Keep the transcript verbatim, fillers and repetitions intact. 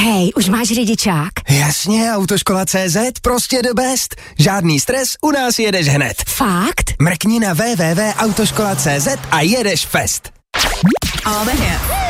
Hej, už máš řidičák? Jasně, Autoškola tečka cé zet, prostě the best. Žádný stres, u nás jedeš hned. Fakt? Mrkni na w w w tečka autoškola tečka cé zet a jedeš fest. All the hits.